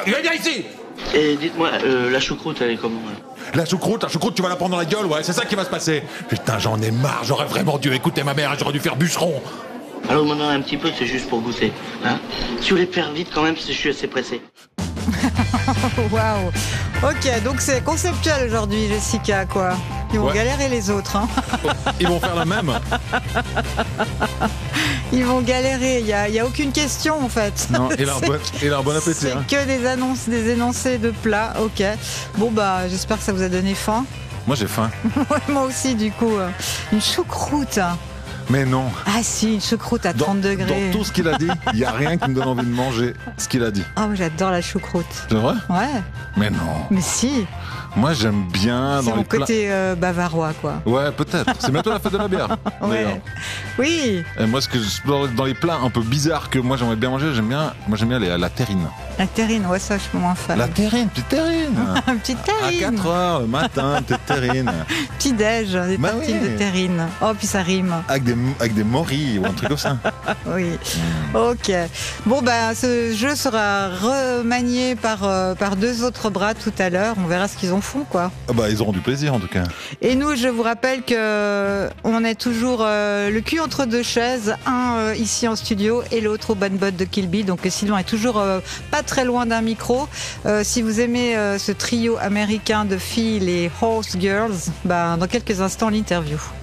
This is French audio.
Viens ici. Et dites-moi, la choucroute, elle est comment là? La choucroute, tu vas la prendre dans la gueule, ouais, c'est ça qui va se passer. Putain, j'en ai marre, j'aurais vraiment dû écouter ma mère, j'aurais dû faire bûcheron. Alors, vous m'en donnez un petit peu, c'est juste pour goûter. Hein, si vous voulez faire vite quand même, parce que je suis assez pressé. Waouh. Ok, donc c'est conceptuel aujourd'hui, Jessica, quoi. Ils vont galérer les autres. Hein. Ils vont faire la même. Ils vont galérer, il y a aucune question en fait. Non, il a un bon appétit. C'est que des énoncés de plats, ok. Bon bah j'espère que ça vous a donné faim. Moi j'ai faim. Ouais, moi aussi du coup. Une choucroute. Mais non. Ah si, une choucroute à 30 degrés. Dans tout ce qu'il a dit, il n'y a rien qui me donne envie de manger ce qu'il a dit. Ah oh, j'adore la choucroute. C'est vrai? Ouais. Mais non. Mais si. Moi j'aime bien c'est dans mon les plats... côté bavarois quoi. Ouais peut-être. C'est bientôt la fête de la bière. Ouais. Oui. Et moi dans les plats un peu bizarres que moi j'aimerais bien manger, j'aime bien la terrine. La terrine, ouais ça je suis moins fan. La terrine, petite terrine. Une petite terrine. À 4h le matin, petite terrine. Petit déj, des tartines de terrine. Oh puis ça rime. Avec des morilles ou un truc comme ça. Oui. Ok. Bon ben ce jeu sera remanié par deux autres bras tout à l'heure. On verra ce qu'ils en font quoi. Ah bah ils auront du plaisir en tout cas. Et nous je vous rappelle que on est toujours le cul entre deux chaises, un ici en studio et l'autre au Bonne-Botte de Kilby. Donc Sylvain est toujours pas très loin d'un micro. Si vous aimez ce trio américain de filles, les Horse Girls, ben dans quelques instants l'interview.